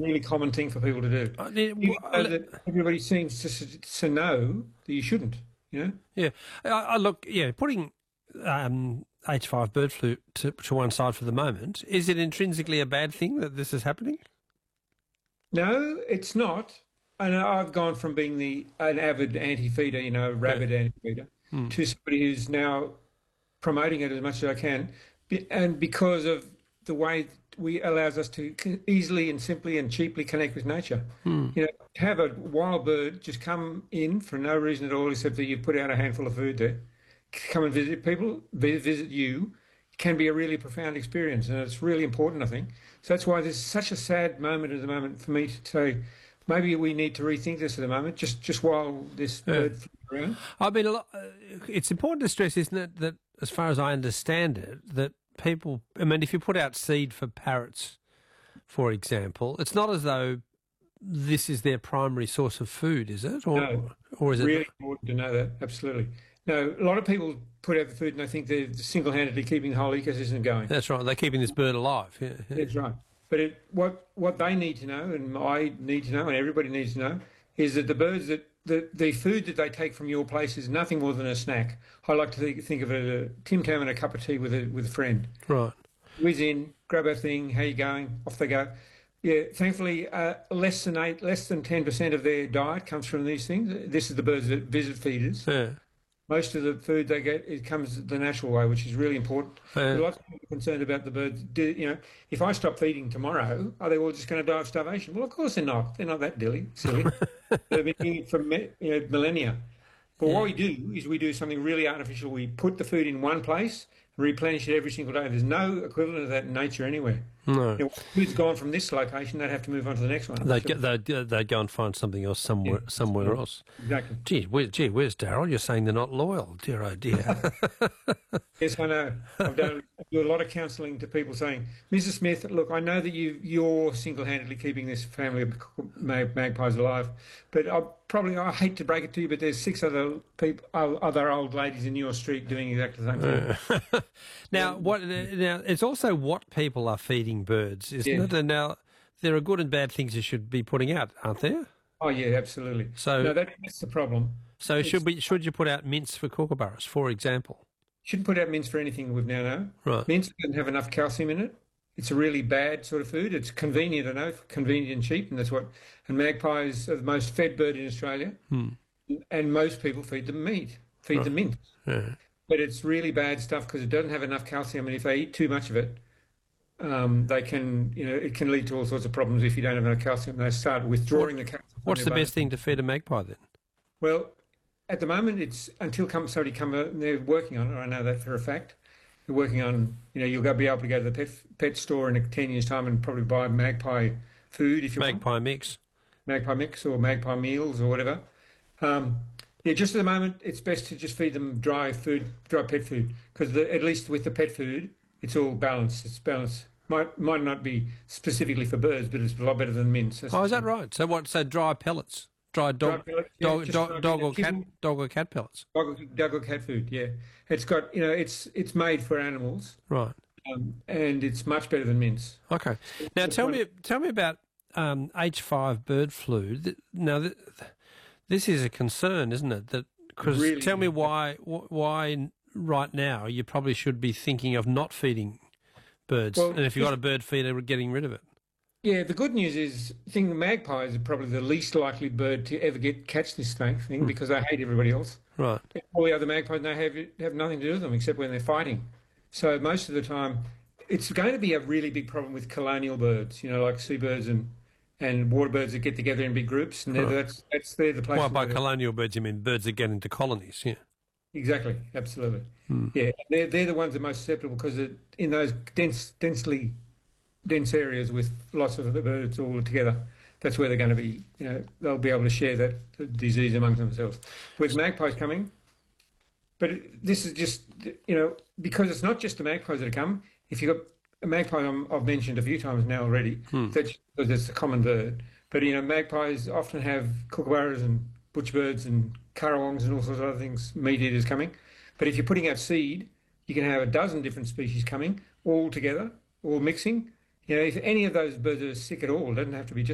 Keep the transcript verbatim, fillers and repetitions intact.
really common thing for people to do. Uh, the- Even w- though uh, that everybody seems to, s- to know that you shouldn't, you know? Yeah, I, I look, yeah, putting um, H five bird flu to, to one side for the moment, is it intrinsically a bad thing that this is happening? No, it's not. And I've gone from being the an avid anti-feeder, you know, Yeah. rabid anti-feeder, Hmm. to somebody who's now promoting it as much as I can, Be- and because of the way we allows us to c- easily and simply and cheaply connect with nature. Hmm. You know, have a wild bird just come in for no reason at all, except that you put out a handful of food there, come and visit people, vi- visit you, can be a really profound experience, and it's really important, I think. So that's why there's such a sad moment at the moment for me to say, maybe we need to rethink this at the moment, just just while this Yeah. bird flies around. I mean, a lot, uh, it's important to stress, isn't it, that as far as I understand it, that people, I mean, if you put out seed for parrots, for example, it's not as though this is their primary source of food, is it? Or, No. or is it? Really important to know that, absolutely. No, a lot of people put out the food and they think they're single-handedly keeping the whole ecosystem going. That's right. They're keeping this bird alive. Yeah, yeah. That's right. But it, what what they need to know, and I need to know, and everybody needs to know, is that the birds that the, the food that they take from your place is nothing more than a snack. I like to think, think of it as a Tim Tam and a cup of tea with a with a friend. Right. Whiz in, grab a thing, how you going? Off they go. Yeah, thankfully, uh, less than eight, less than ten percent of their diet comes from these things. This is the birds that visit feeders. Yeah. Most of the food they get, it comes the natural way, which is really important. Yeah. Lots of people are concerned about the birds. Do, you know, if I stop feeding tomorrow, are they all just going to die of starvation? Well, of course they're not. They're not that dilly, silly. They've been doing it for me- you know, millennia. But Yeah. what we do is we do something really artificial. We put the food in one place, replenish it every single day. There's no equivalent of that in nature anywhere. No. You know, food's gone from this location, they'd have to move on to the next one. They'd, get, they'd, they'd go and find something else somewhere Yeah. somewhere else. Exactly. Gee, where, gee, where's Daryl? You're saying they're not loyal. Dear, oh dear. Yes, I know. I've done I do a lot of counselling to people saying, Missus Smith, look, I know that you, you're single-handedly keeping this family of mag- magpies alive, but I probably, I hate to break it to you, but there's six other people, other old ladies in your street doing exactly the same thing. Now, what? Now, it's also what people are feeding birds, isn't Yeah. it? And now, there are good and bad things you should be putting out, aren't there? Oh, yeah, absolutely. So, No, that, that's the problem. so it's- should we? Should you put out mince for kookaburras, for example? Shouldn't put out mince for anything we've now know. Right. Mince doesn't have enough calcium in it. It's a really bad sort of food. It's convenient, I know, convenient and cheap, and that's what. And magpies are the most fed bird in Australia, Hmm. and most people feed them meat, feed Right. them mince. Yeah. But it's really bad stuff because it doesn't have enough calcium, and if they eat too much of it, um, they can, you know, it can lead to all sorts of problems if you don't have enough calcium. They start withdrawing the calcium. from What's their the best bones. thing to feed a magpie then? Well, at the moment, it's until come, somebody come, uh, they're working on it. I know that for a fact. They're working on, you know, you'll go be able to go to the pet pet store in ten years' time and probably buy magpie food if you want. Magpie mix. Magpie mix or magpie meals or whatever. Um, yeah, just at the moment, it's best to just feed them dry food, dry pet food, because at least with the pet food, it's all balanced. It's balanced. Might might not be specifically for birds, but it's a lot better than mince. That's Oh, for is that sure. right? So what? So dry pellets, dry Dry dog, pellets, yeah, dog, just dog, dry dog or pellets. cat, Kibble, dog or cat pellets. Dog, dog or cat food. Yeah, it's got you know it's it's made for animals, Right. um, and it's much better than mince. Okay. Now Just tell one- me, tell me about um, H five bird flu. Th- Now, th- this is a concern, isn't it? That because Really tell me is. why wh- why right now you probably should be thinking of not feeding birds, Well, and if you've got just- a bird feeder, getting rid of it. Yeah, the good news is, I think the magpies are probably the least likely bird to ever get catch this thing, thing because they hate everybody else. Right. All the other magpies, they have have nothing to do with them except when they're fighting. So most of the time, it's going to be a really big problem with colonial birds, you know, like seabirds and and water birds that get together in big groups, and they're, Right. that's that's they're the place. Well, by where- colonial birds, you mean birds that get into colonies, yeah. Exactly, absolutely. Hmm. Yeah, they're they're the ones that are most susceptible because in those dense, densely dense areas with lots of the birds all together, that's where they're going to be. You know, they'll be able to share that disease amongst themselves. With magpies coming, but it- this is just you know because it's not just the magpies that are come. If you've got a magpie, I'm, I've mentioned a few times now already. Hmm. That's because it's a common bird. But you know, magpies often have kookaburras and butcherbirds and currawongs and all sorts of other things, meat eaters coming. But if you're putting out seed, you can have a dozen different species coming all together, all mixing. You know, if any of those birds are sick at all, it doesn't have to be just